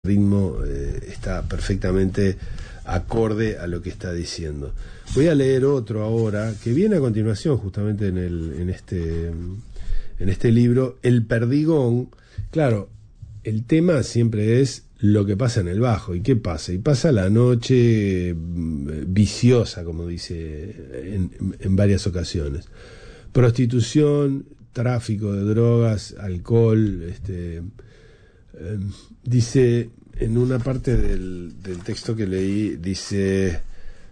ritmo está perfectamente acorde a lo que está diciendo. Voy a leer otro ahora, que viene a continuación justamente en este libro, El Perdigón. Claro, el tema siempre es lo que pasa en el bajo. ¿Y qué pasa? Y pasa la noche viciosa, como dice en varias ocasiones. Prostitución, tráfico de drogas, alcohol, dice en una parte del texto que leí, dice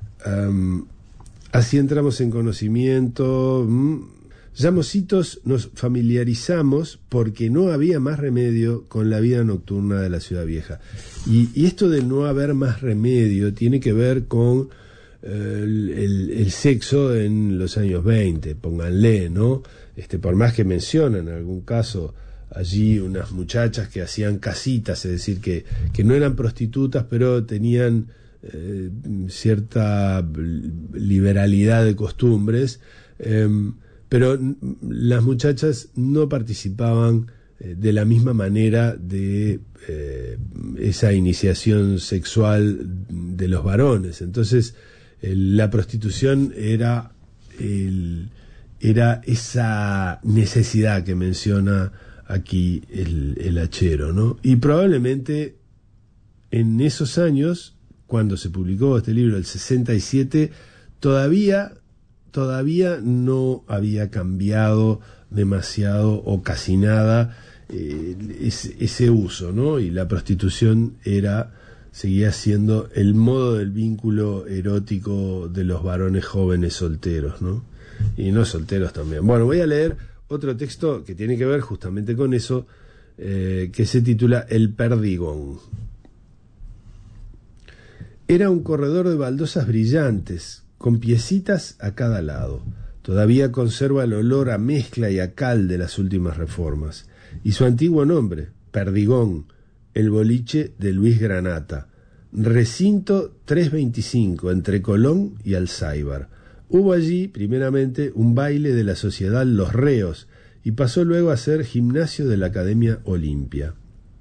así entramos en conocimiento, ya mocitos nos familiarizamos porque no había más remedio con la vida nocturna de la ciudad vieja. Y esto de no haber más remedio tiene que ver con el sexo en los años 20, pónganle, ¿no? Por más que mencionan en algún caso allí unas muchachas que hacían casitas, es decir, que no eran prostitutas, pero tenían cierta liberalidad de costumbres, pero las muchachas no participaban de la misma manera de esa iniciación sexual de los varones. Entonces, la prostitución era esa necesidad que menciona aquí el hachero, ¿no? Y probablemente en esos años, cuando se publicó este libro, el 67, todavía no había cambiado demasiado o casi nada ese uso, ¿no? Y la prostitución seguía siendo el modo del vínculo erótico de los varones jóvenes solteros, ¿no? Y no solteros también. Bueno, voy a leer otro texto que tiene que ver justamente con eso, que se titula El Perdigón. Era un corredor de baldosas brillantes, con piecitas a cada lado. Todavía conserva el olor a mezcla y a cal de las últimas reformas. Y su antiguo nombre, Perdigón, el boliche de Luis Granata. Recinto 325, entre Colón y Alzáibar. Hubo allí, primeramente, un baile de la sociedad Los Reos, y pasó luego a ser gimnasio de la Academia Olimpia.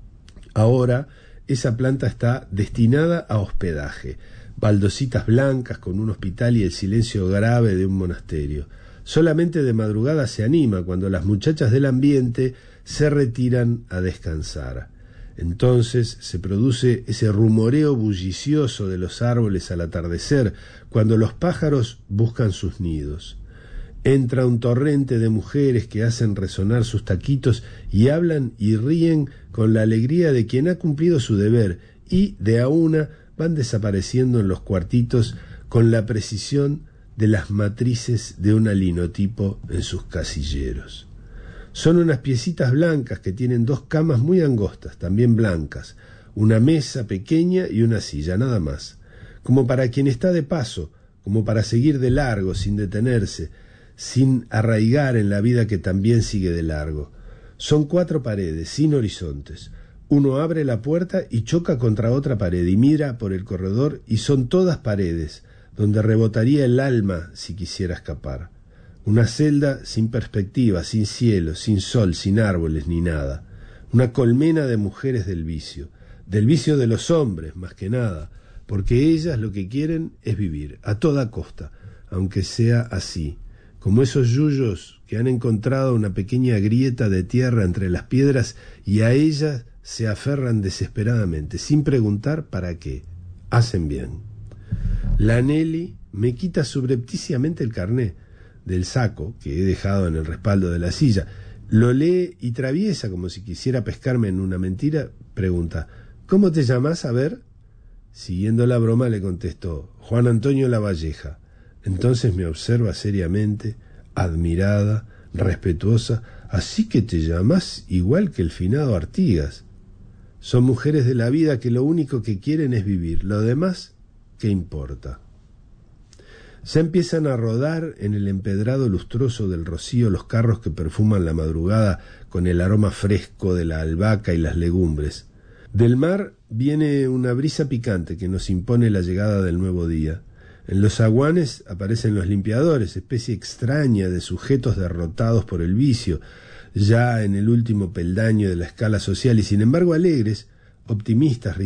Ahora, esa planta está destinada a hospedaje, baldositas blancas con un hospital y el silencio grave de un monasterio. Solamente de madrugada se anima cuando las muchachas del ambiente se retiran a descansar. Entonces se produce ese rumoreo bullicioso de los árboles al atardecer, cuando los pájaros buscan sus nidos. Entra un torrente de mujeres que hacen resonar sus taquitos y hablan y ríen con la alegría de quien ha cumplido su deber, y de a una van desapareciendo en los cuartitos con la precisión de las matrices de un linotipo en sus casilleros. Son unas piecitas blancas que tienen dos camas muy angostas, también blancas, una mesa pequeña y una silla, nada más, como para quien está de paso, como para seguir de largo sin detenerse, sin arraigar en la vida que también sigue de largo. Son 4 paredes, sin horizontes. Uno abre la puerta y choca contra otra pared y mira por el corredor, y son todas paredes, donde rebotaría el alma si quisiera escapar. Una celda sin perspectiva, sin cielo, sin sol, sin árboles ni nada. Una colmena de mujeres del vicio de los hombres más que nada, porque ellas lo que quieren es vivir, a toda costa, aunque sea así, como esos yuyos que han encontrado una pequeña grieta de tierra entre las piedras y a ellas se aferran desesperadamente, sin preguntar para qué. Hacen bien. La Nelly me quita subrepticiamente el carné del saco que he dejado en el respaldo de la silla. Lo lee y traviesa como si quisiera pescarme en una mentira. Pregunta: ¿cómo te llamas? A ver. Siguiendo la broma le contesto: Juan Antonio Lavalleja. Entonces me observa seriamente, admirada, respetuosa. Así que te llamas igual que el finado Artigas. Son mujeres de la vida que lo único que quieren es vivir. Lo demás, ¿qué importa? Ya empiezan a rodar en el empedrado lustroso del rocío los carros que perfuman la madrugada con el aroma fresco de la albahaca y las legumbres. Del mar viene una brisa picante que nos impone la llegada del nuevo día. En los zaguanes aparecen los limpiadores, especie extraña de sujetos derrotados por el vicio, ya en el último peldaño de la escala social y sin embargo alegres, optimistas,